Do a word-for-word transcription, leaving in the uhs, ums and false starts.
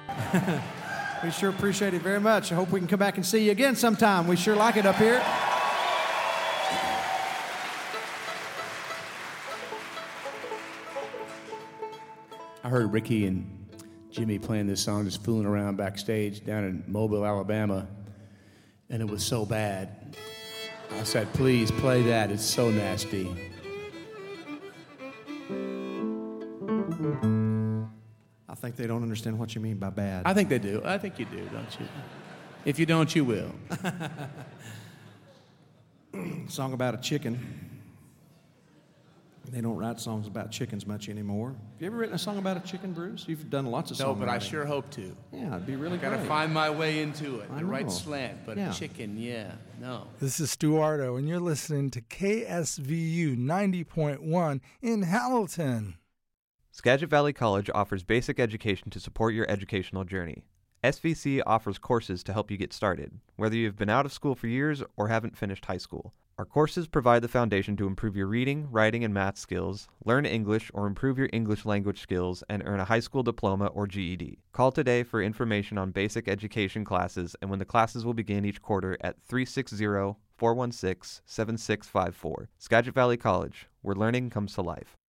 We sure appreciate it very much. I hope we can come back and see you again sometime. We sure like it up here. I heard Ricky and Jimmy playing this song, just fooling around backstage down in Mobile, Alabama, and it was so bad. I said, please play that. It's so nasty. I think they don't understand what you mean by bad. I think they do. I think you do, don't you? If you don't, you will. Song about a chicken. They don't write songs about chickens much anymore. Have you ever written a song about a chicken, Bruce? You've done lots of songs. No, but I writing. sure hope to. Yeah, it'd be really Got to great. find my way into it, I the know. right slant. But Yeah. chicken, yeah, no. This is Stuardo, and you're listening to K S V U ninety point one in Hamilton. Skagit Valley College offers basic education to support your educational journey. S V C offers courses to help you get started, whether you've been out of school for years or haven't finished high school. Our courses provide the foundation to improve your reading, writing, and math skills, learn English or improve your English language skills, and earn a high school diploma or G E D. Call today for information on basic education classes and when the classes will begin each quarter at three six zero, four one six, seven six five four. Skagit Valley College, where learning comes to life.